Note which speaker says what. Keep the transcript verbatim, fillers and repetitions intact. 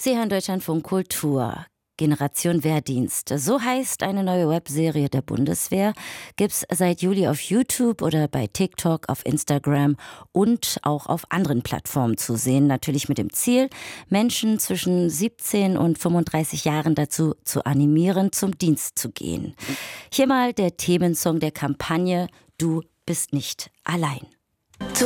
Speaker 1: Sie hören Deutschlandfunk Kultur. Generation Wehrdienst. So heißt eine neue Webserie der Bundeswehr. Gibt's seit Juli auf YouTube oder bei TikTok, auf Instagram und auch auf anderen Plattformen zu sehen. Natürlich mit dem Ziel, Menschen zwischen siebzehn und fünfunddreißig Jahren dazu zu animieren, zum Dienst zu gehen. Hier mal der Themensong der Kampagne: Du bist nicht allein.